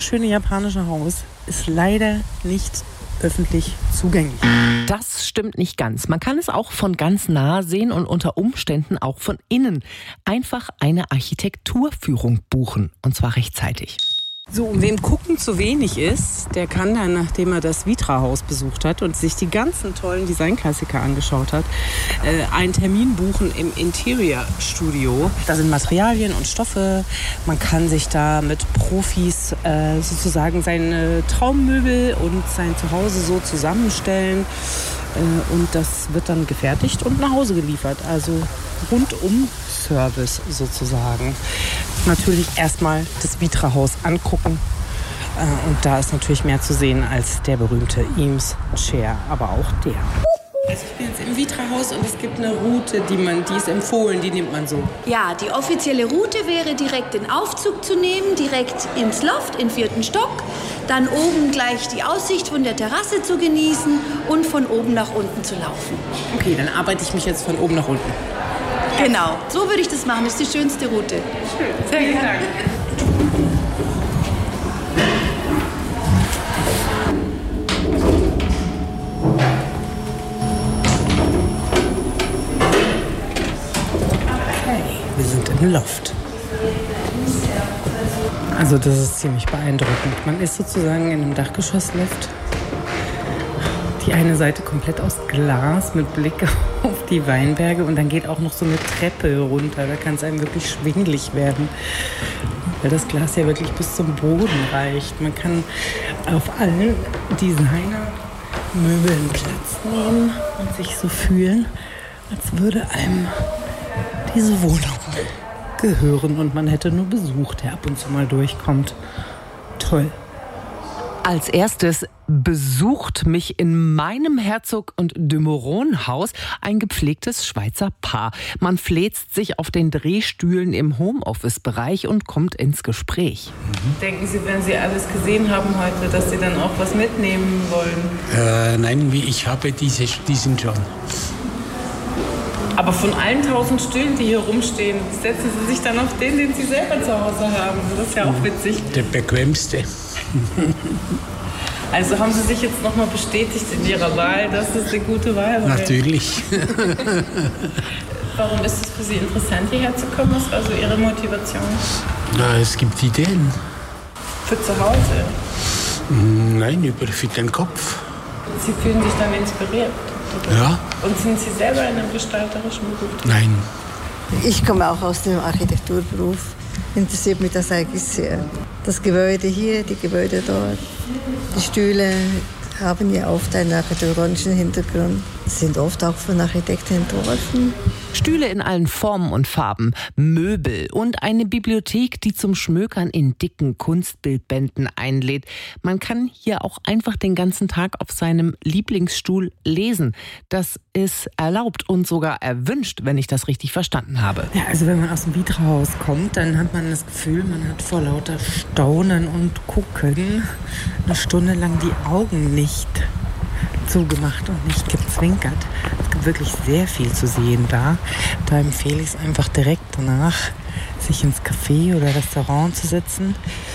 wunderschöne japanische Haus ist leider nicht öffentlich zugänglich. Das stimmt nicht ganz. Man kann es auch von ganz nah sehen und unter Umständen auch von innen. Einfach eine Architekturführung buchen, und zwar rechtzeitig. So, und wem Gucken zu wenig ist, der kann dann, nachdem er das Vitra-Haus besucht hat und sich die ganzen tollen Designklassiker angeschaut hat, einen Termin buchen im Interior-Studio. Da sind Materialien und Stoffe. Man kann sich da mit Profis sozusagen seine Traummöbel und sein Zuhause so zusammenstellen. Und das wird dann gefertigt und nach Hause geliefert. Also rundum Service sozusagen. Natürlich erstmal das Vitra-Haus angucken. Und da ist natürlich mehr zu sehen als der berühmte Eames Chair, aber auch der. Also ich bin jetzt im Vitra-Haus und es gibt eine Route, die ist empfohlen, die nimmt man so. Ja, die offizielle Route wäre direkt den Aufzug zu nehmen, direkt ins Loft, im 4. Stock. Dann oben gleich die Aussicht von der Terrasse zu genießen und von oben nach unten zu laufen. Okay, dann arbeite ich mich jetzt von oben nach unten. Genau, so würde ich das machen. Das ist die schönste Route. Schön, sehr vielen Dank. Wir sind im Loft. Also das ist ziemlich beeindruckend. Man ist sozusagen in einem Dachgeschossloft. Die eine Seite komplett aus Glas mit Blick auf die Weinberge und dann geht auch noch so eine Treppe runter. Da kann es einem wirklich schwindelig werden, weil das Glas ja wirklich bis zum Boden reicht. Man kann auf allen Designermöbeln Platz nehmen und sich so fühlen, als würde einem diese Wohnung gehören und man hätte nur Besuch, der ab und zu mal durchkommt. Toll. Als erstes besucht mich in meinem Herzog- und de Meuron-Haus ein gepflegtes Schweizer Paar. Man fläzt sich auf den Drehstühlen im Homeoffice-Bereich und kommt ins Gespräch. Denken Sie, wenn Sie alles gesehen haben heute, dass Sie dann auch was mitnehmen wollen? Nein, ich habe diesen schon. Aber von allen 1000 Stühlen, die hier rumstehen, setzen Sie sich dann auf den Sie selber zu Hause haben. Das ist ja auch witzig. Der bequemste. Also haben Sie sich jetzt nochmal bestätigt in Ihrer Wahl, dass das eine gute Wahl war? Natürlich. Warum ist es für Sie interessant, hierher zu kommen? Was war so Ihre Motivation? Na, es gibt Ideen. Für zu Hause? Nein, für den Kopf. Sie fühlen sich dann inspiriert? Oder? Ja. Und sind Sie selber in einem gestalterischen Beruf? Nein. Ich komme auch aus dem Architekturberuf. Interessiert mich das eigentlich sehr. Das Gebäude hier, die Gebäude dort, die Stühle haben ja oft einen architektonischen Hintergrund, sind oft auch von Architekten entworfen. Stühle in allen Formen und Farben, Möbel und eine Bibliothek, die zum Schmökern in dicken Kunstbildbänden einlädt. Man kann hier auch einfach den ganzen Tag auf seinem Lieblingsstuhl lesen. Das ist erlaubt und sogar erwünscht, wenn ich das richtig verstanden habe. Ja, also wenn man aus dem Vitra-Haus kommt, dann hat man das Gefühl, man hat vor lauter Staunen und Gucken eine Stunde lang die Augen nicht zugemacht und nicht gezwinkert. Es gibt wirklich sehr viel zu sehen da. Da empfehle ich es einfach direkt danach, sich ins Café oder Restaurant zu setzen.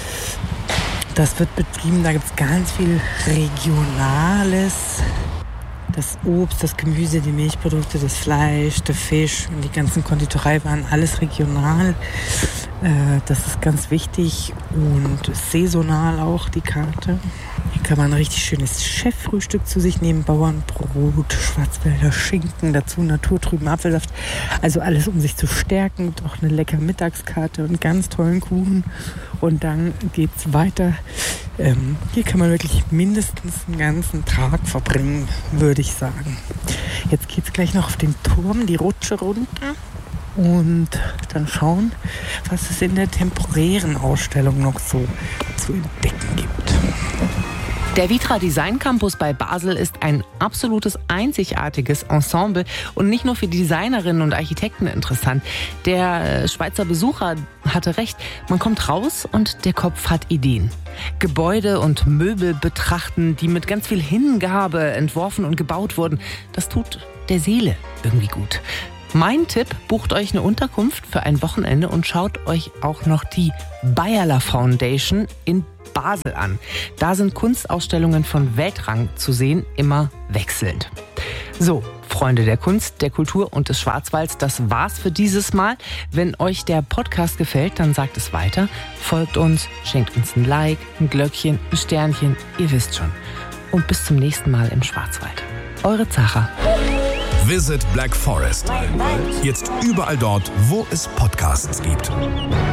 Das wird betrieben, da gibt es ganz viel Regionales. Das Obst, das Gemüse, die Milchprodukte, das Fleisch, der Fisch und die ganzen Konditoreiwaren, alles regional. Das ist ganz wichtig und saisonal auch, die Karte. Hier kann man ein richtig schönes Cheffrühstück zu sich nehmen. Bauernbrot, Schwarzwälder Schinken, dazu naturtrüben Apfelsaft. Also alles, um sich zu stärken. Und auch eine leckere Mittagskarte und einen ganz tollen Kuchen. Und dann geht's weiter. Hier kann man wirklich mindestens einen ganzen Tag verbringen, würde ich sagen. Jetzt geht's gleich noch auf den Turm, die Rutsche runter. Und dann schauen, was es in der temporären Ausstellung noch so zu entdecken gibt. Der Vitra Design Campus bei Basel ist ein absolutes einzigartiges Ensemble und nicht nur für Designerinnen und Architekten interessant. Der Schweizer Besucher hatte recht, man kommt raus und der Kopf hat Ideen. Gebäude und Möbel betrachten, die mit ganz viel Hingabe entworfen und gebaut wurden, das tut der Seele irgendwie gut. Mein Tipp, bucht euch eine Unterkunft für ein Wochenende und schaut euch auch noch die Bayerler Foundation in Basel an. Da sind Kunstausstellungen von Weltrang zu sehen, immer wechselnd. So, Freunde der Kunst, der Kultur und des Schwarzwalds, das war's für dieses Mal. Wenn euch der Podcast gefällt, dann sagt es weiter. Folgt uns, schenkt uns ein Like, ein Glöckchen, ein Sternchen, ihr wisst schon. Und bis zum nächsten Mal im Schwarzwald. Eure Zacha. Visit Black Forest. Jetzt überall dort, wo es Podcasts gibt.